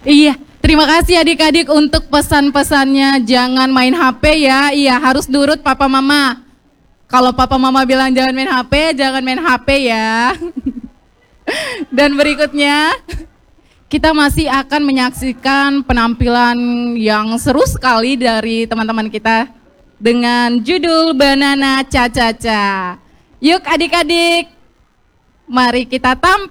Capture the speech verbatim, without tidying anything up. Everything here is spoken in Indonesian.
Iya, terima kasih adik-adik untuk pesan-pesannya. Jangan main H P ya. Iya, harus nurut papa mama. Kalau papa mama bilang jangan main H P, jangan main H P ya. Dan berikutnya, kita masih akan menyaksikan penampilan yang seru sekali dari teman-teman kita dengan judul Banana Cha-Cha-Cha. Yuk adik-adik, mari kita tampil.